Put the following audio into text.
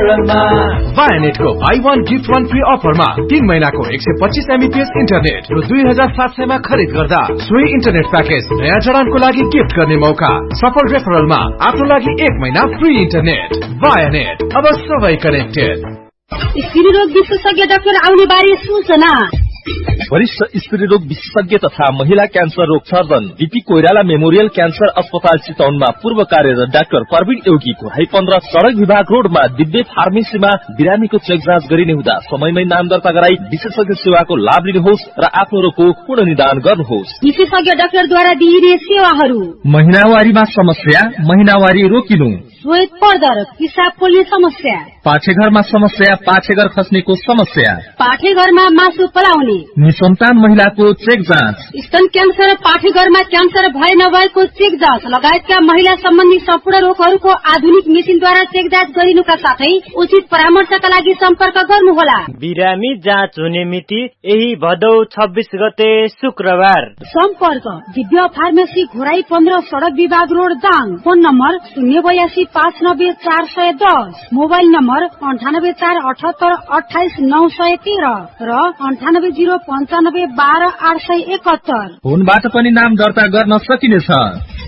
Vianet को buy one gift one free offer मा 3 महिनाको 125 Mbps इन्टरनेट र 2700 मा खरिद गर्दा सोही इन्टरनेट प्याकेज नयाँ जडानको लागि गिफ्ट गर्ने मौका। सफल रेफरलमा आफ्नो लागि 1 महिना फ्री इन्टरनेट। Vianet, अब सबै कनेक्टेड। स्त्रीरोग विशेषज्ञ डाक्टर आउने बारे सूचना। वरिष्ठ स्त्रीरोग विशेषज्ञ तथा महिला क्यान्सर रोग surgeon BP Koirala memorial cancer अस्पताल चितवनमा पूर्व कार्यरत डाक्टर प्रवीण योगीको हाई 15 सडक विभाग रोडमा दिव्य फार्मेसीमा बिरामीको चेक जाँच गरिने हुँदा समयमै नाम दर्ता गराई विशेषज्ञ सेवाको लाभ लिनुहोस् र आफ्नो रोगको पूर्ण निदान गर्नुहोस्। विशेषज्ञ डाक्टरद्वारा दिइने सेवाहरू: महिनावारीमा समस्या, महिनावारी रोकिनु, श्वेत पर्दर, पिसाब पोल्ने समस्या, पाठेघरमा समस्या, पाठेघर खस्नेको समस्या, पाठेघरमा मासु पलाउने, निसन्तान महिलाको चेक जाँच, स्तन क्यान्सर, पाठेघरमा क्यान्सर भए नभएको चेक जाँच लगायतका महिला सम्बन्धी सम्पूर्ण रोगहरूको आधुनिक मेसिनद्वारा चेक जाँच गरिनुका साथै उचित परामर्शका लागि सम्पर्क गर्नुहोला। बिरामी जाँच हुने मिति यही भदौ 26 गते शुक्रबार। सम्पर्क दिव्य फार्मेसी घोराई 15 सडक विभाग road Dang. Phone number 082 590 410, mobile number 98 478 28 913 र 98 095 12 871। फोनबाट पनि नाम दर्ता गर्न सकिनेछ।